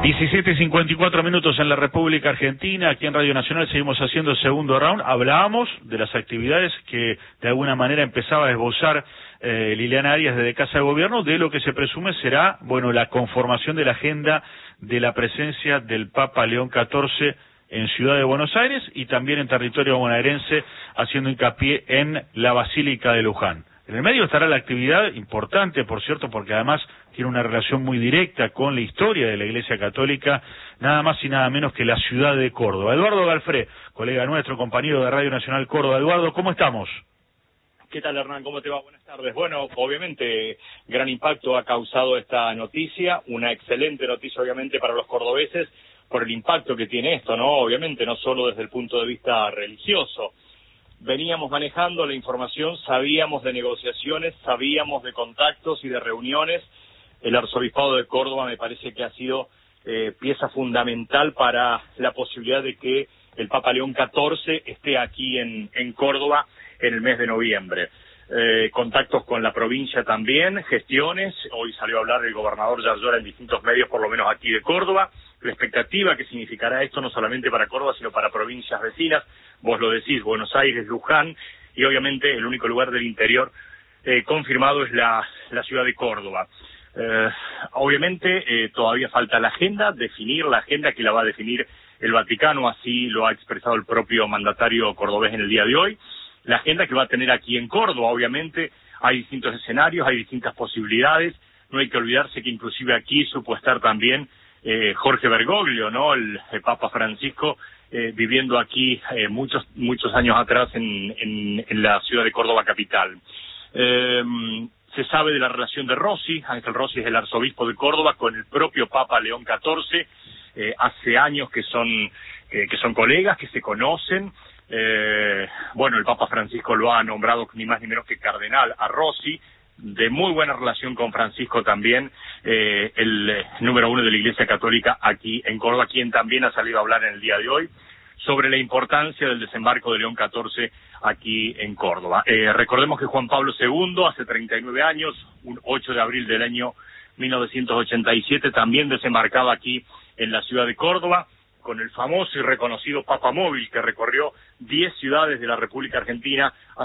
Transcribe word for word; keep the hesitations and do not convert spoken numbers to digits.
diecisiete cincuenta y cuatro minutos en la República Argentina. Aquí en Radio Nacional seguimos haciendo el segundo round. Hablábamos de las actividades que de alguna manera empezaba a esbozar eh, Liliana Arias desde Casa de Gobierno, de lo que se presume será, bueno, la conformación de la agenda de la presencia del Papa León catorce en Ciudad de Buenos Aires y también en territorio bonaerense, haciendo hincapié en la Basílica de Luján. En el medio estará la actividad importante, por cierto, porque además tiene una relación muy directa con la historia de la Iglesia Católica, nada más y nada menos que la ciudad de Córdoba. Eduardo Galfré, colega nuestro, compañero de Radio Nacional Córdoba. Eduardo, ¿cómo estamos? ¿Qué tal, Hernán? ¿Cómo te va? Buenas tardes. Bueno, obviamente, gran impacto ha causado esta noticia, una excelente noticia, obviamente, para los cordobeses, por el impacto que tiene esto, ¿no? Obviamente, no solo desde el punto de vista religioso. Veníamos manejando la información, sabíamos de negociaciones, sabíamos de contactos y de reuniones. El Arzobispado de Córdoba me parece que ha sido eh, pieza fundamental para la posibilidad de que el Papa León catorce esté aquí en, en Córdoba en el mes de noviembre. Eh, contactos con la provincia también, gestiones. Hoy salió a hablar el gobernador Yarlora en distintos medios, por lo menos aquí de Córdoba. La expectativa que significará esto no solamente para Córdoba, sino para provincias vecinas. Vos lo decís, Buenos Aires, Luján, y obviamente el único lugar del interior eh, confirmado es la, la ciudad de Córdoba. Eh, obviamente eh, todavía falta la agenda, definir la agenda que la va a definir el Vaticano, así lo ha expresado el propio mandatario cordobés en el día de hoy. La agenda que va a tener aquí en Córdoba, obviamente, hay distintos escenarios, hay distintas posibilidades. No hay que olvidarse que inclusive aquí supo estar también eh, Jorge Bergoglio, ¿no? El, el Papa Francisco, eh, viviendo aquí eh, muchos muchos años atrás en, en, en la ciudad de Córdoba capital. Eh, se sabe de la relación de Rossi. Ángel Rossi es el arzobispo de Córdoba con el propio Papa León catorce. Eh, hace años que son eh, que son colegas, que se conocen. Eh, bueno, el Papa Francisco lo ha nombrado ni más ni menos que cardenal a Rossi, de muy buena relación con Francisco también, eh, el eh, número uno de la Iglesia Católica aquí en Córdoba, quien también ha salido a hablar en el día de hoy sobre la importancia del desembarco de León catorce aquí en Córdoba. Eh, recordemos que Juan Pablo segundo, hace treinta y nueve años, un ocho de abril del año mil novecientos ochenta y siete, también desembarcaba aquí en la ciudad de Córdoba, con el famoso y reconocido Papa Móvil, que recorrió diez ciudades de la República Argentina